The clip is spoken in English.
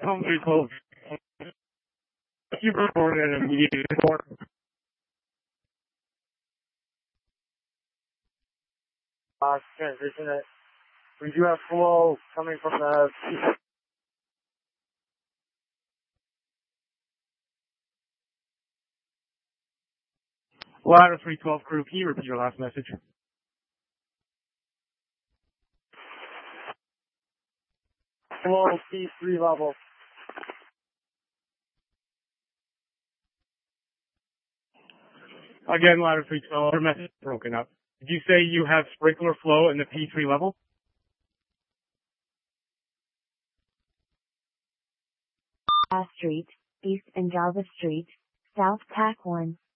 Home 312. You reported an immediate report. Transition it. We do have flow coming from the Ladder 312 crew. Can you repeat your last message? Flow P3 level. Again, Ladder 312, your message is broken up. Did you say you have sprinkler flow in the P3 level? Street, East and Java Street, South Pack 1.